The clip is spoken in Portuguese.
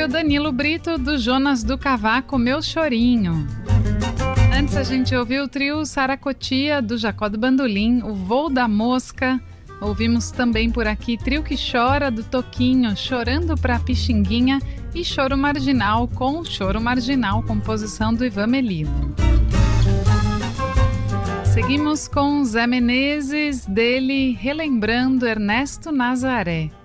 foi o Danilo Brito, do Jonas do Cavaco, Meu Chorinho. Antes a gente ouviu o trio Saracotia, do Jacó do Bandolim, O Voo da Mosca. Ouvimos também por aqui Trio que Chora, do Toquinho, Chorando pra Pixinguinha, e Choro Marginal, com Choro Marginal, composição do Ivan Melilo. Seguimos com Zé Menezes, dele Relembrando Ernesto Nazaré.